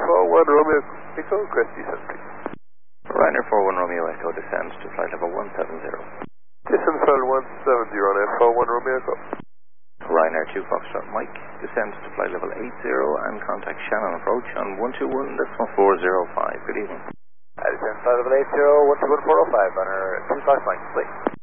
41 Romeo Echo, crest descent please. Ryanair 41 Romeo Echo descends to flight level 170. Descend flight 170 on F41 Romeo Echo. Ryanair 2 Foxtrot Mike descends to flight level 80 and contact Shannon approach on 121.405. Good evening. I descend flight level 80, 121.405 on our 2 Fox Mike, please.